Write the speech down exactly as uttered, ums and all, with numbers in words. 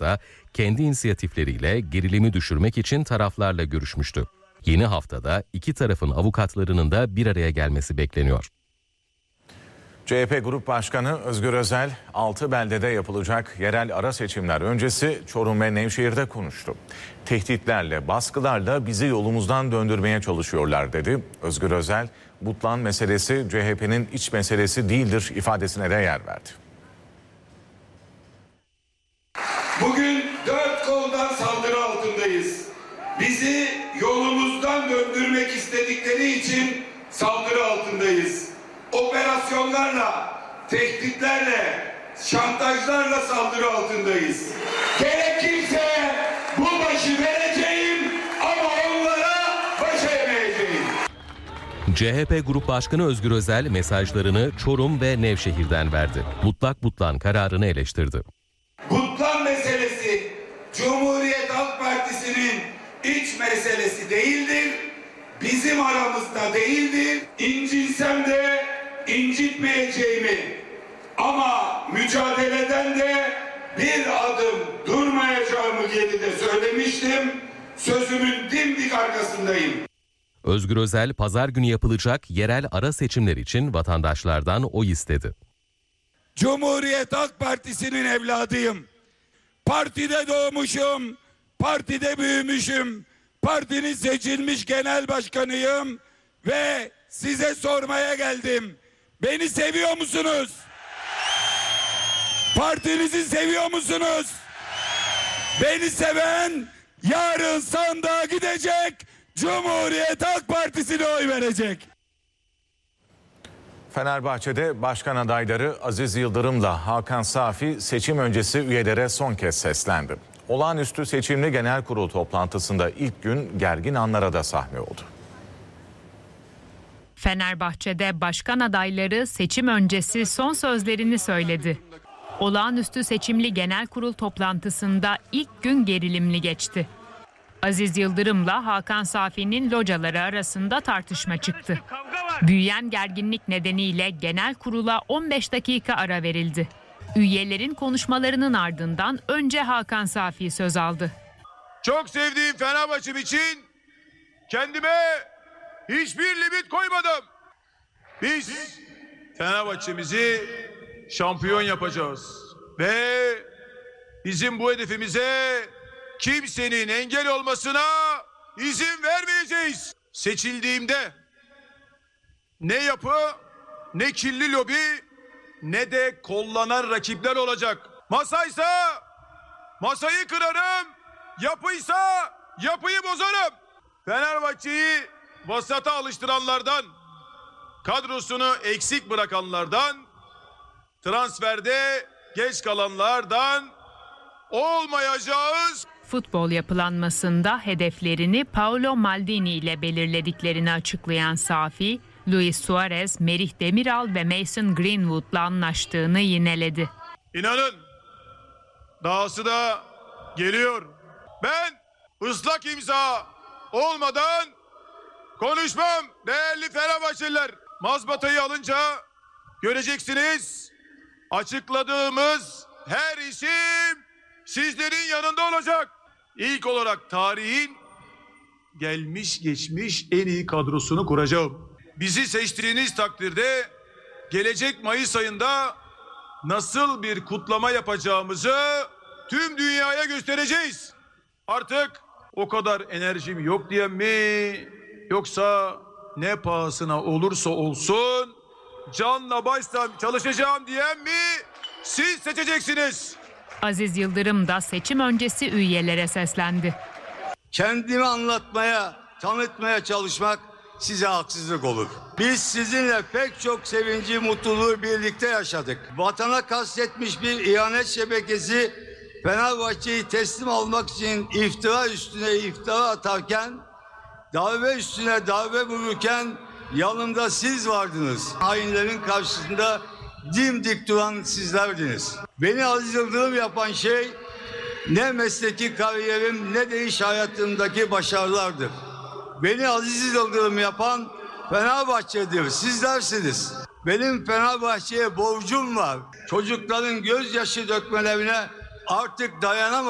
da kendi inisiyatifleriyle gerilimi düşürmek için taraflarla görüşmüştü. Yeni haftada iki tarafın avukatlarının da bir araya gelmesi bekleniyor. C H P Grup Başkanı Özgür Özel, altı beldede yapılacak yerel ara seçimler öncesi Çorum ve Nevşehir'de konuştu. Tehditlerle, baskılarla bizi yolumuzdan döndürmeye çalışıyorlar dedi. Özgür Özel, Butlan meselesi C H P'nin iç meselesi değildir ifadesine de yer verdi. Bugün dört koldan saldırı altındayız. Bizi yolumuzdan döndürmek istedikleri için saldırı altındayız. Operasyonlarla, tehditlerle, şantajlarla saldırı altındayız. Gerekirse bu başı vereceğim ama onlara baş eğmeyeceğim. C H P Grup Başkanı Özgür Özel mesajlarını Çorum ve Nevşehir'den verdi. Mutlak Butlan kararını eleştirdi. Butlan meselesi Cumhuriyet Halk Partisi'nin iç meselesi değildir. Bizim aramızda değildir. İncinsem de incitmeyeceğimi ama mücadeleden de bir adım durmayacağımı geride söylemiştim. Sözümün dimdik arkasındayım. Özgür Özel pazar günü yapılacak yerel ara seçimler için vatandaşlardan oy istedi. Cumhuriyet Halk Partisi'nin evladıyım. Partide doğmuşum, partide büyümüşüm. Partinin seçilmiş genel başkanıyım ve size sormaya geldim. Beni seviyor musunuz? Partinizi seviyor musunuz? Beni seven yarın sandığa gidecek, Cumhuriyet Halk Partisi'ne oy verecek. Fenerbahçe'de başkan adayları Aziz Yıldırım'la Hakan Safi seçim öncesi üyelere son kez seslendi. Olağanüstü seçimli genel kurul toplantısında ilk gün gergin anlara da sahne oldu. Fenerbahçe'de başkan adayları seçim öncesi son sözlerini söyledi. Olağanüstü seçimli genel kurul toplantısında ilk gün gerilimli geçti. Aziz Yıldırım'la Hakan Safi'nin locaları arasında tartışma çıktı. Büyüyen gerginlik nedeniyle genel kurula on beş dakika ara verildi. Üyelerin konuşmalarının ardından önce Hakan Safi söz aldı. Çok sevdiğim Fenerbahçe'm için kendime hiçbir limit koymadım. Biz Fenerbahçe'mizi şampiyon yapacağız ve bizim bu hedefimize kimsenin engel olmasına izin vermeyeceğiz. Seçildiğimde ne yapı, ne kirli lobi, ne de kollanan rakipler olacak. Masaysa masayı kırarım, yapıysa yapıyı bozarım. Fenerbahçe'yi vasata alıştıranlardan, kadrosunu eksik bırakanlardan, transferde geç kalanlardan olmayacağız. Futbol yapılanmasında hedeflerini Paolo Maldini ile belirlediklerini açıklayan Safi, Luis Suarez, Merih Demiral ve Mason Greenwood'la anlaştığını yineledi. İnanın dahası da geliyor. Ben ıslak imza olmadan konuşmam değerli Fenerbahçeliler. Mazbatayı alınca göreceksiniz açıkladığımız her isim sizlerin yanında olacak. İlk olarak tarihin gelmiş geçmiş en iyi kadrosunu kuracağım. Bizi seçtiğiniz takdirde gelecek Mayıs ayında nasıl bir kutlama yapacağımızı tüm dünyaya göstereceğiz. Artık o kadar enerjim yok diyen mi, yoksa ne pahasına olursa olsun canla başla çalışacağım diyen mi, siz seçeceksiniz. Aziz Yıldırım da seçim öncesi üyelere seslendi. Kendimi anlatmaya, tanıtmaya çalışmak size haksızlık olur. Biz sizinle pek çok sevinci, mutluluğu birlikte yaşadık. Vatana kastetmiş bir ihanet şebekesi Fenerbahçe'yi teslim almak için iftira üstüne iftira atarken, darbe üstüne darbe vururken yanımda siz vardınız. Hainlerin karşısında dimdik duran sizlerdiniz. Beni Aziz Yıldırım yapan şey ne mesleki kariyerim ne de iş hayatımdaki başarılardır. Beni Aziz Yıldırım yapan Fenerbahçe'dir. Sizlersiniz. Benim Fenerbahçe'ye borcum var. Çocukların gözyaşı dökmelerine artık dayanamam.